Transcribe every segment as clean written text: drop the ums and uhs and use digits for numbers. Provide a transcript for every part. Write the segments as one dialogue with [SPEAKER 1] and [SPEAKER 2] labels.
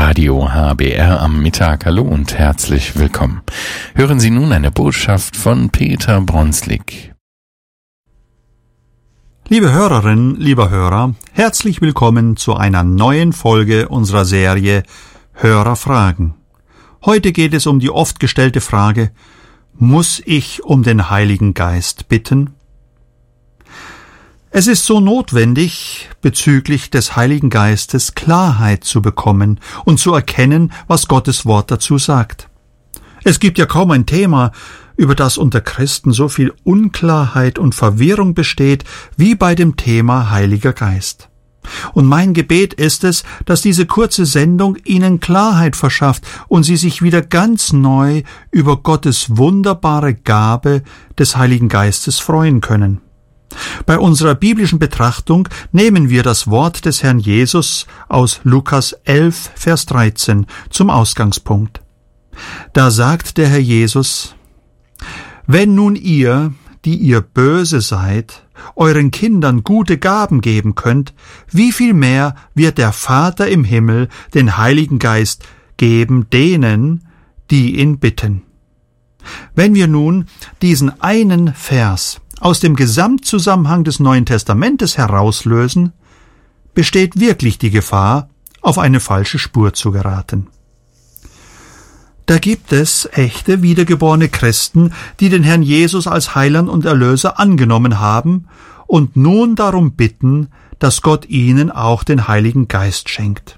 [SPEAKER 1] Radio HBR am Mittag. Hallo und herzlich willkommen. Hören Sie nun eine Botschaft von Peter Bronslik.
[SPEAKER 2] Liebe Hörerinnen, lieber Hörer, herzlich willkommen zu einer neuen Folge unserer Serie Hörerfragen. Heute geht es um die oft gestellte Frage: Muss ich um den Heiligen Geist bitten? Es ist so notwendig, bezüglich des Heiligen Geistes Klarheit zu bekommen und zu erkennen, was Gottes Wort dazu sagt. Es gibt ja kaum ein Thema, über das unter Christen so viel Unklarheit und Verwirrung besteht, wie bei dem Thema Heiliger Geist. Und mein Gebet ist es, dass diese kurze Sendung Ihnen Klarheit verschafft und Sie sich wieder ganz neu über Gottes wunderbare Gabe des Heiligen Geistes freuen können. Bei unserer biblischen Betrachtung nehmen wir das Wort des Herrn Jesus aus Lukas 11, Vers 13 zum Ausgangspunkt. Da sagt der Herr Jesus: Wenn nun ihr, die ihr böse seid, euren Kindern gute Gaben geben könnt, wie viel mehr wird der Vater im Himmel den Heiligen Geist geben denen, die ihn bitten. Wenn wir nun diesen einen Vers aus dem Gesamtzusammenhang des Neuen Testamentes herauslösen, besteht wirklich die Gefahr, auf eine falsche Spur zu geraten. Da gibt es echte, wiedergeborene Christen, die den Herrn Jesus als Heiland und Erlöser angenommen haben und nun darum bitten, dass Gott ihnen auch den Heiligen Geist schenkt.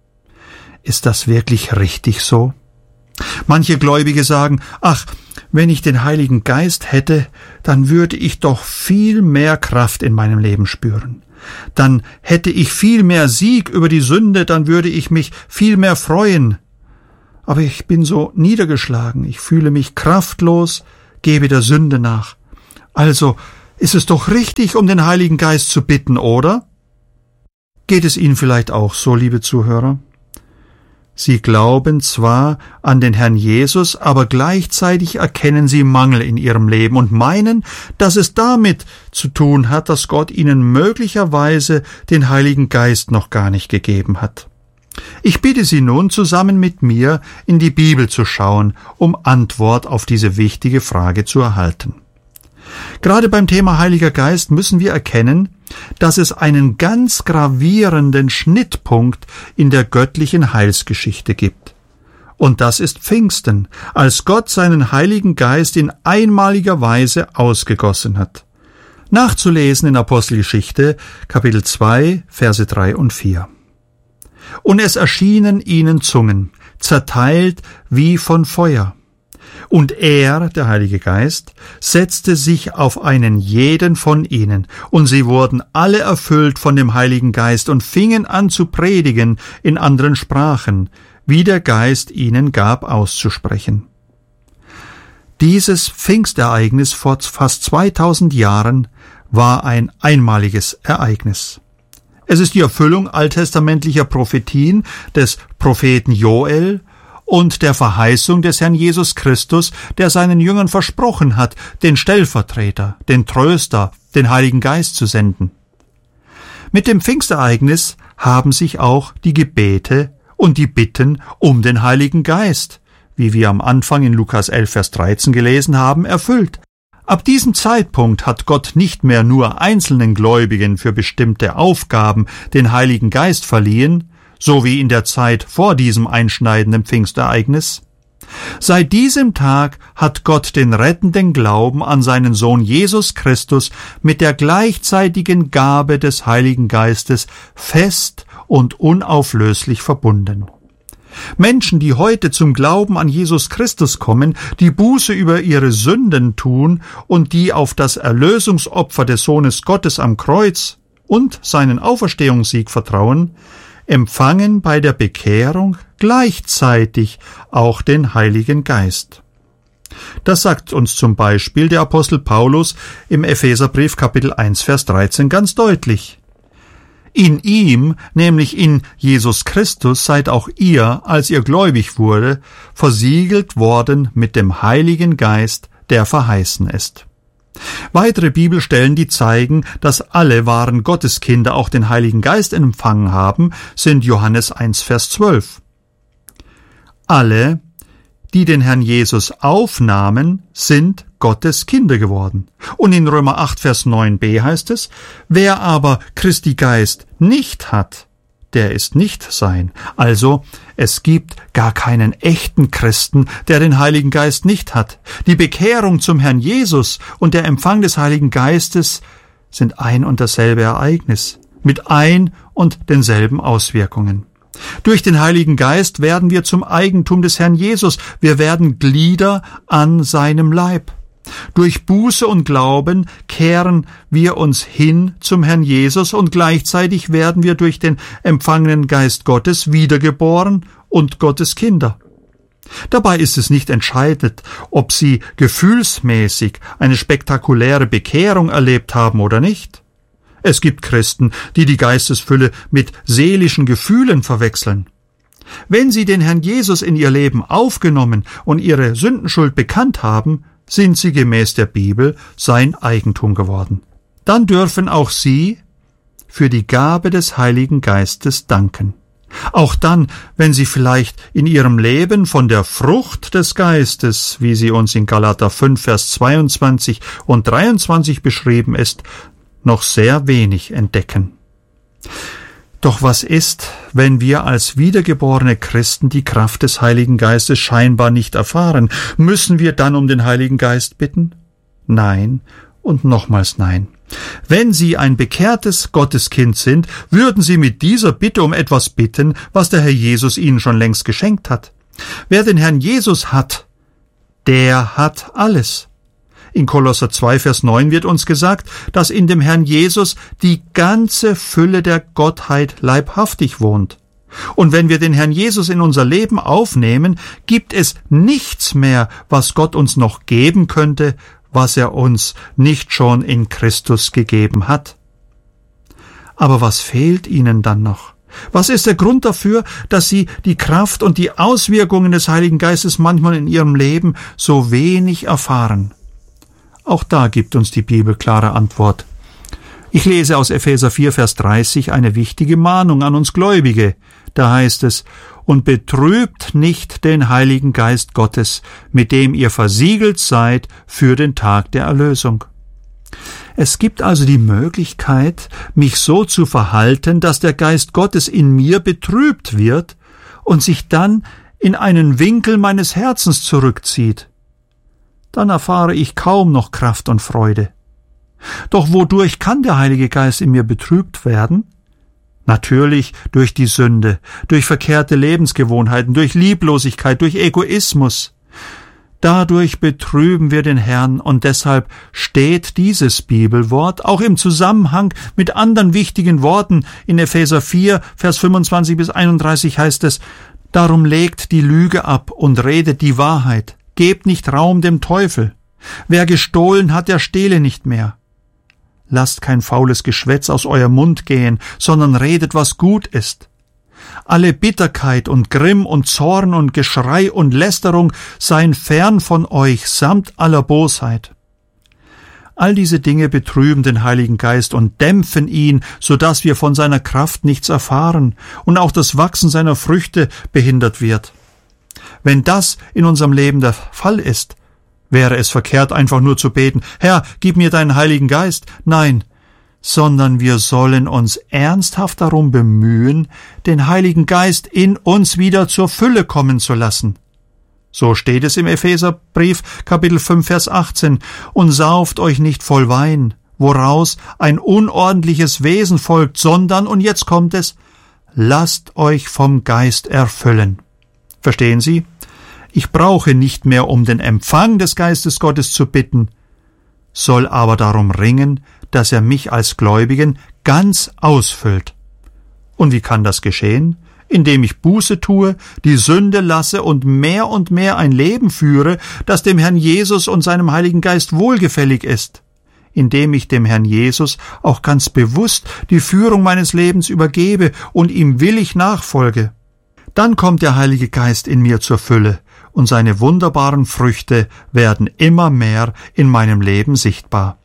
[SPEAKER 2] Ist das wirklich richtig so? Manche Gläubige sagen: Ach, wenn ich den Heiligen Geist hätte, dann würde ich doch viel mehr Kraft in meinem Leben spüren. Dann hätte ich viel mehr Sieg über die Sünde, dann würde ich mich viel mehr freuen. Aber ich bin so niedergeschlagen, ich fühle mich kraftlos, gebe der Sünde nach. Also ist es doch richtig, um den Heiligen Geist zu bitten, oder? Geht es Ihnen vielleicht auch so, liebe Zuhörer? Sie glauben zwar an den Herrn Jesus, aber gleichzeitig erkennen Sie Mangel in Ihrem Leben und meinen, dass es damit zu tun hat, dass Gott Ihnen möglicherweise den Heiligen Geist noch gar nicht gegeben hat. Ich bitte Sie nun, zusammen mit mir in die Bibel zu schauen, um Antwort auf diese wichtige Frage zu erhalten. Gerade beim Thema Heiliger Geist müssen wir erkennen, dass es einen ganz gravierenden Schnittpunkt in der göttlichen Heilsgeschichte gibt. Und das ist Pfingsten, als Gott seinen Heiligen Geist in einmaliger Weise ausgegossen hat. Nachzulesen in Apostelgeschichte, Kapitel 2, Verse 3 und 4. Und es erschienen ihnen Zungen, zerteilt wie von Feuer. Und er, der Heilige Geist, setzte sich auf einen jeden von ihnen, und sie wurden alle erfüllt von dem Heiligen Geist und fingen an zu predigen in anderen Sprachen, wie der Geist ihnen gab auszusprechen. Dieses Pfingstereignis vor fast 2000 Jahren war ein einmaliges Ereignis. Es ist die Erfüllung alttestamentlicher Prophetien des Propheten Joel und der Verheißung des Herrn Jesus Christus, der seinen Jüngern versprochen hat, den Stellvertreter, den Tröster, den Heiligen Geist zu senden. Mit dem Pfingstereignis haben sich auch die Gebete und die Bitten um den Heiligen Geist, wie wir am Anfang in Lukas 11, Vers 13 gelesen haben, erfüllt. Ab diesem Zeitpunkt hat Gott nicht mehr nur einzelnen Gläubigen für bestimmte Aufgaben den Heiligen Geist verliehen, so wie in der Zeit vor diesem einschneidenden Pfingstereignis. Seit diesem Tag hat Gott den rettenden Glauben an seinen Sohn Jesus Christus mit der gleichzeitigen Gabe des Heiligen Geistes fest und unauflöslich verbunden. Menschen, die heute zum Glauben an Jesus Christus kommen, die Buße über ihre Sünden tun und die auf das Erlösungsopfer des Sohnes Gottes am Kreuz und seinen Auferstehungssieg vertrauen, empfangen bei der Bekehrung gleichzeitig auch den Heiligen Geist. Das sagt uns zum Beispiel der Apostel Paulus im Epheserbrief Kapitel 1, Vers 13 ganz deutlich. In ihm, nämlich in Jesus Christus, seid auch ihr, als ihr gläubig wurde, versiegelt worden mit dem Heiligen Geist, der verheißen ist. Weitere Bibelstellen, die zeigen, dass alle wahren Gotteskinder auch den Heiligen Geist empfangen haben, sind Johannes 1, Vers 12. Alle, die den Herrn Jesus aufnahmen, sind Gottes Kinder geworden. Und in Römer 8, Vers 9b heißt es, wer aber Christi Geist nicht hat, der ist nicht sein. Also, es gibt gar keinen echten Christen, der den Heiligen Geist nicht hat. Die Bekehrung zum Herrn Jesus und der Empfang des Heiligen Geistes sind ein und dasselbe Ereignis, mit ein und denselben Auswirkungen. Durch den Heiligen Geist werden wir zum Eigentum des Herrn Jesus. Wir werden Glieder an seinem Leib. Durch Buße und Glauben kehren wir uns hin zum Herrn Jesus und gleichzeitig werden wir durch den empfangenen Geist Gottes wiedergeboren und Gottes Kinder. Dabei ist es nicht entscheidend, ob Sie gefühlsmäßig eine spektakuläre Bekehrung erlebt haben oder nicht. Es gibt Christen, die die Geistesfülle mit seelischen Gefühlen verwechseln. Wenn sie den Herrn Jesus in ihr Leben aufgenommen und ihre Sündenschuld bekannt haben, sind sie gemäß der Bibel sein Eigentum geworden. Dann dürfen auch sie für die Gabe des Heiligen Geistes danken. Auch dann, wenn sie vielleicht in ihrem Leben von der Frucht des Geistes, wie sie uns in Galater 5, Vers 22 und 23 beschrieben ist, noch sehr wenig entdecken. Doch was ist, wenn wir als wiedergeborene Christen die Kraft des Heiligen Geistes scheinbar nicht erfahren? Müssen wir dann um den Heiligen Geist bitten? Nein und nochmals nein. Wenn Sie ein bekehrtes Gotteskind sind, würden Sie mit dieser Bitte um etwas bitten, was der Herr Jesus Ihnen schon längst geschenkt hat. Wer den Herrn Jesus hat, der hat alles. In Kolosser 2, Vers 9 wird uns gesagt, dass in dem Herrn Jesus die ganze Fülle der Gottheit leibhaftig wohnt. Und wenn wir den Herrn Jesus in unser Leben aufnehmen, gibt es nichts mehr, was Gott uns noch geben könnte, was er uns nicht schon in Christus gegeben hat. Aber was fehlt Ihnen dann noch? Was ist der Grund dafür, dass Sie die Kraft und die Auswirkungen des Heiligen Geistes manchmal in Ihrem Leben so wenig erfahren? Auch da gibt uns die Bibel klare Antwort. Ich lese aus Epheser 4, Vers 30 eine wichtige Mahnung an uns Gläubige. Da heißt es, und betrübt nicht den Heiligen Geist Gottes, mit dem ihr versiegelt seid für den Tag der Erlösung. Es gibt also die Möglichkeit, mich so zu verhalten, dass der Geist Gottes in mir betrübt wird und sich dann in einen Winkel meines Herzens zurückzieht. Dann erfahre ich kaum noch Kraft und Freude. Doch wodurch kann der Heilige Geist in mir betrübt werden? Natürlich durch die Sünde, durch verkehrte Lebensgewohnheiten, durch Lieblosigkeit, durch Egoismus. Dadurch betrüben wir den Herrn und deshalb steht dieses Bibelwort auch im Zusammenhang mit anderen wichtigen Worten. In Epheser 4, Vers 25 bis 31 heißt es, darum legt die Lüge ab und redet die Wahrheit. Gebt nicht Raum dem Teufel. Wer gestohlen hat, der stehle nicht mehr. Lasst kein faules Geschwätz aus eurem Mund gehen, sondern redet, was gut ist. Alle Bitterkeit und Grimm und Zorn und Geschrei und Lästerung seien fern von euch, samt aller Bosheit. All diese Dinge betrüben den Heiligen Geist und dämpfen ihn, so dass wir von seiner Kraft nichts erfahren und auch das Wachsen seiner Früchte behindert wird. Wenn das in unserem Leben der Fall ist, wäre es verkehrt, einfach nur zu beten, Herr, gib mir deinen Heiligen Geist. Nein, sondern wir sollen uns ernsthaft darum bemühen, den Heiligen Geist in uns wieder zur Fülle kommen zu lassen. So steht es im Epheserbrief, Kapitel 5, Vers 18, und sauft euch nicht voll Wein, woraus ein unordentliches Wesen folgt, sondern, und jetzt kommt es, lasst euch vom Geist erfüllen. Verstehen Sie? Ich brauche nicht mehr um den Empfang des Geistes Gottes zu bitten, soll aber darum ringen, dass er mich als Gläubigen ganz ausfüllt. Und wie kann das geschehen? Indem ich Buße tue, die Sünde lasse und mehr ein Leben führe, das dem Herrn Jesus und seinem Heiligen Geist wohlgefällig ist. Indem ich dem Herrn Jesus auch ganz bewusst die Führung meines Lebens übergebe und ihm willig nachfolge. Dann kommt der Heilige Geist in mir zur Fülle und seine wunderbaren Früchte werden immer mehr in meinem Leben sichtbar.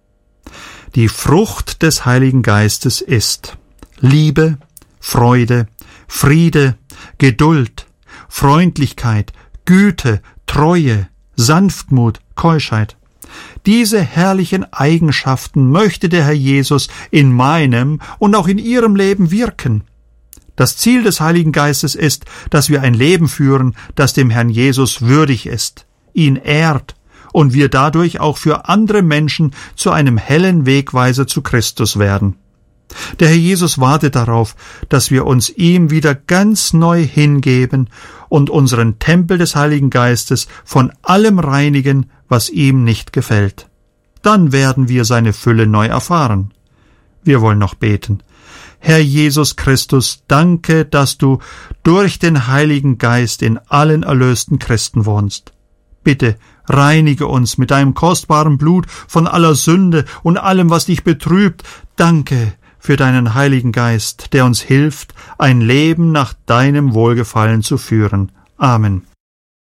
[SPEAKER 2] Die Frucht des Heiligen Geistes ist Liebe, Freude, Friede, Geduld, Freundlichkeit, Güte, Treue, Sanftmut, Keuschheit. Diese herrlichen Eigenschaften möchte der Herr Jesus in meinem und auch in Ihrem Leben wirken. Das Ziel des Heiligen Geistes ist, dass wir ein Leben führen, das dem Herrn Jesus würdig ist, ihn ehrt und wir dadurch auch für andere Menschen zu einem hellen Wegweiser zu Christus werden. Der Herr Jesus wartet darauf, dass wir uns ihm wieder ganz neu hingeben und unseren Tempel des Heiligen Geistes von allem reinigen, was ihm nicht gefällt. Dann werden wir seine Fülle neu erfahren. Wir wollen noch beten. Herr Jesus Christus, danke, dass du durch den Heiligen Geist in allen erlösten Christen wohnst. Bitte reinige uns mit deinem kostbaren Blut von aller Sünde und allem, was dich betrübt. Danke für deinen Heiligen Geist, der uns hilft, ein Leben nach deinem Wohlgefallen zu führen. Amen.